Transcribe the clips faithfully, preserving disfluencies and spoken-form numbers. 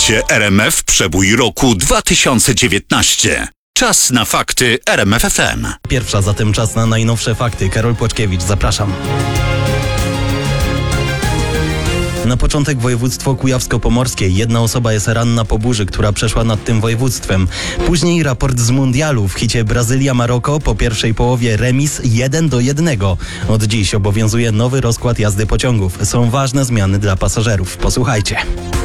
Słuchacie R M F Przebój roku dwa tysiące dziewiętnaście. Czas na fakty R M F F M. Pierwsza zatem czas na najnowsze fakty. Karol Płaczkiewicz, zapraszam. Na początek województwo kujawsko-pomorskie. Jedna osoba jest ranna po burzy, która przeszła nad tym województwem. Później raport z mundialu. W hicie Brazylia-Maroko po pierwszej połowie remis jeden do jednego. Od dziś obowiązuje nowy rozkład jazdy pociągów. Są ważne zmiany dla pasażerów. Posłuchajcie.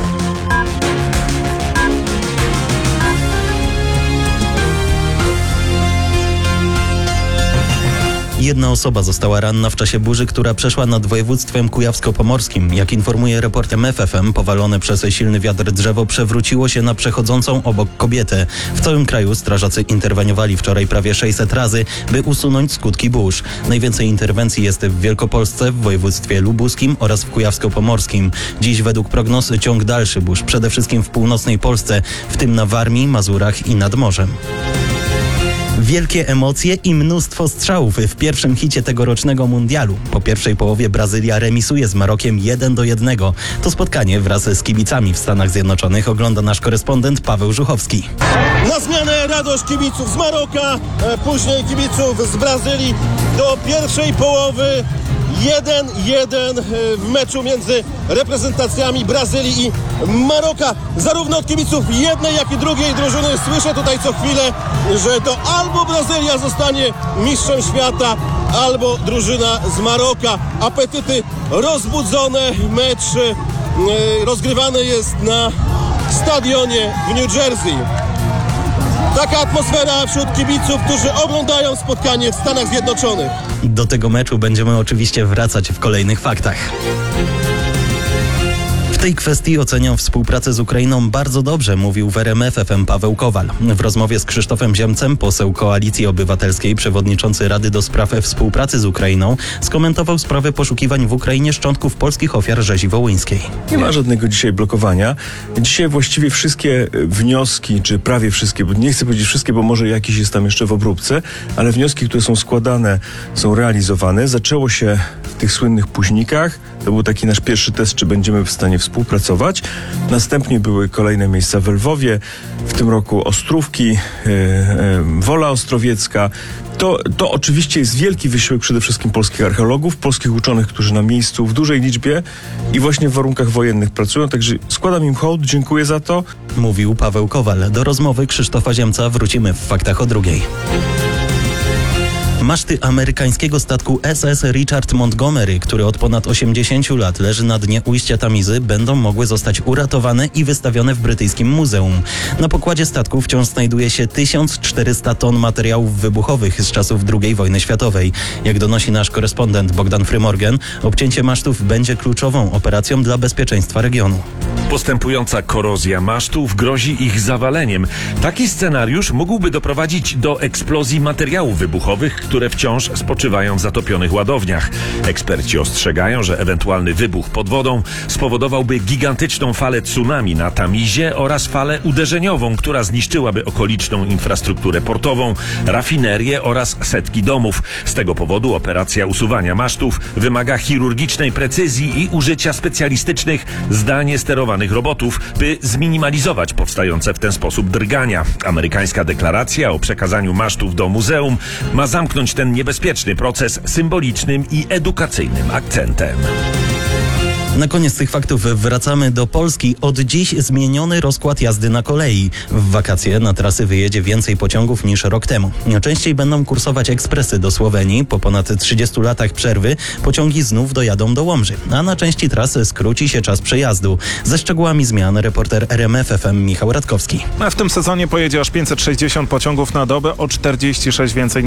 Jedna osoba została ranna w czasie burzy, która przeszła nad województwem kujawsko-pomorskim. Jak informuje report M F F M, powalone przez silny wiatr drzewo przewróciło się na przechodzącą obok kobietę. W całym kraju strażacy interweniowali wczoraj prawie sześćset razy, by usunąć skutki burz. Najwięcej interwencji jest w Wielkopolsce, w województwie lubuskim oraz w kujawsko-pomorskim. Dziś według prognoz ciąg dalszy burz, przede wszystkim w północnej Polsce, w tym na Warmii, Mazurach i nad morzem. Wielkie emocje i mnóstwo strzałów w pierwszym hicie tegorocznego mundialu. Po pierwszej połowie Brazylia remisuje z Marokiem jeden do jednego. To spotkanie wraz z kibicami w Stanach Zjednoczonych ogląda nasz korespondent Paweł Żuchowski. Na zmianę radość kibiców z Maroka, później kibiców z Brazylii do pierwszej połowy. jeden jeden w meczu między reprezentacjami Brazylii i Maroka. Zarówno od kibiców jednej, jak i drugiej drużyny słyszę tutaj co chwilę, że to albo Brazylia zostanie mistrzem świata, albo drużyna z Maroka. Apetyty rozbudzone, mecz rozgrywany jest na stadionie w New Jersey. Taka atmosfera wśród kibiców, którzy oglądają spotkanie w Stanach Zjednoczonych. Do tego meczu będziemy oczywiście wracać w kolejnych faktach. W tej kwestii oceniam współpracę z Ukrainą bardzo dobrze, mówił w R M F F M Paweł Kowal. W rozmowie z Krzysztofem Ziemcem, poseł Koalicji Obywatelskiej, przewodniczący Rady do Spraw Współpracy z Ukrainą, skomentował sprawę poszukiwań w Ukrainie szczątków polskich ofiar rzezi wołyńskiej. Nie ma żadnego dzisiaj blokowania. Dzisiaj właściwie wszystkie wnioski, czy prawie wszystkie, bo nie chcę powiedzieć wszystkie, bo może jakiś jest tam jeszcze w obróbce, ale wnioski, które są składane, są realizowane. Zaczęło się w tych słynnych Późnikach. To był taki nasz pierwszy test, czy będziemy w stanie współpracować. Następnie były kolejne miejsca w Lwowie, w tym roku Ostrówki, yy, yy, Wola Ostrowiecka. To, to oczywiście jest wielki wysiłek przede wszystkim polskich archeologów, polskich uczonych, którzy na miejscu w dużej liczbie i właśnie w warunkach wojennych pracują. Także składam im hołd, dziękuję za to. Mówił Paweł Kowal. Do rozmowy Krzysztofa Ziemca wrócimy w faktach o drugiej. Maszty amerykańskiego statku S S Richard Montgomery, który od ponad osiemdziesięciu lat leży na dnie ujścia Tamizy, będą mogły zostać uratowane i wystawione w brytyjskim muzeum. Na pokładzie statku wciąż znajduje się tysiąc czterysta ton materiałów wybuchowych z czasów drugiej wojny światowej. Jak donosi nasz korespondent Bogdan Frymorgan, obcięcie masztów będzie kluczową operacją dla bezpieczeństwa regionu. Postępująca korozja masztów grozi ich zawaleniem. Taki scenariusz mógłby doprowadzić do eksplozji materiałów wybuchowych, które wciąż spoczywają w zatopionych ładowniach. Eksperci ostrzegają, że ewentualny wybuch pod wodą spowodowałby gigantyczną falę tsunami na Tamizie oraz falę uderzeniową, która zniszczyłaby okoliczną infrastrukturę portową, rafinerię oraz setki domów. Z tego powodu operacja usuwania masztów wymaga chirurgicznej precyzji i użycia specjalistycznych, zdalnie sterowanych robotów, by zminimalizować powstające w ten sposób drgania. Amerykańska deklaracja o przekazaniu masztów do muzeum ma zamknąć ten niebezpieczny proces symbolicznym i edukacyjnym akcentem. Na koniec tych faktów wracamy do Polski. Od dziś zmieniony rozkład jazdy na kolei. W wakacje na trasy wyjedzie więcej pociągów niż rok temu. Częściej będą kursować ekspresy do Słowenii. Po ponad trzydziestu latach przerwy pociągi znów dojadą do Łomży. A na części tras skróci się czas przejazdu. Ze szczegółami zmian reporter R M F F M Michał Radkowski. A w tym sezonie pojedzie aż pięćset sześćdziesiąt pociągów na dobę, o czterdzieści sześć więcej